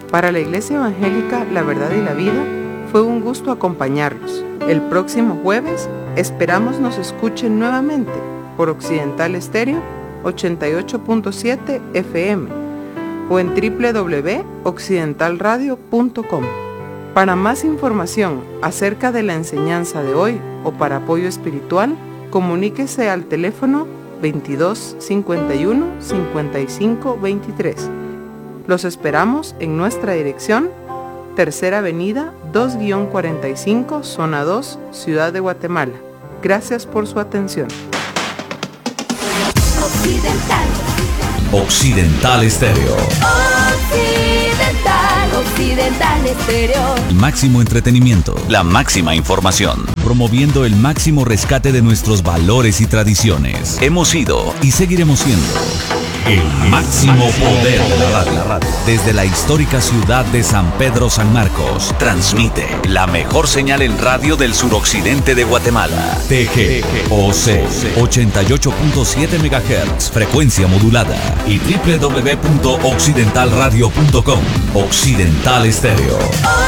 Para la Iglesia Evangélica La Verdad y la Vida, fue un gusto acompañarlos. El próximo jueves esperamos nos escuchen nuevamente por Occidental Estéreo 88.7 FM o en www.occidentalradio.com. Para más información acerca de la enseñanza de hoy o para apoyo espiritual, comuníquese al teléfono 22 51 55 23. Los esperamos en nuestra dirección, Tercera Avenida 2-45, Zona 2, Ciudad de Guatemala. Gracias por su atención. Occidental Estéreo. Occidental Estéreo. El máximo entretenimiento, la máxima información, promoviendo el máximo rescate de nuestros valores y tradiciones. Hemos sido y seguiremos siendo el máximo poder de la radio. Desde la histórica ciudad de San Pedro San Marcos, transmite la mejor señal en radio del suroccidente de Guatemala. TGOC 88.7 MHz, frecuencia modulada, y www.occidentalradio.com. Occidental Estéreo.